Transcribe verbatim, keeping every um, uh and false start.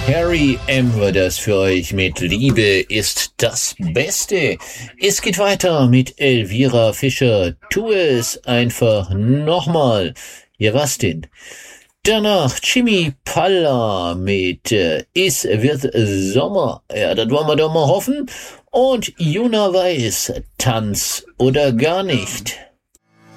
Harry M. war das für euch mit Liebe ist das Beste. Es geht weiter mit Elvira Fischer. Tu es einfach nochmal. Ja, was denn? Danach Jimmy Palla mit äh, Es wird Sommer. Ja, das wollen wir doch mal hoffen. Und Juna Weiß, Tanz oder gar nicht.